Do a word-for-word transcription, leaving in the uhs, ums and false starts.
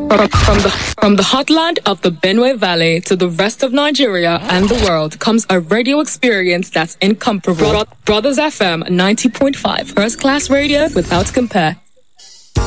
From, from the from the heartland of the Benue Valley to the rest of Nigeria and the world comes a radio experience that's incomparable. Bro- Brothers F M ninety point five, first class radio without compare.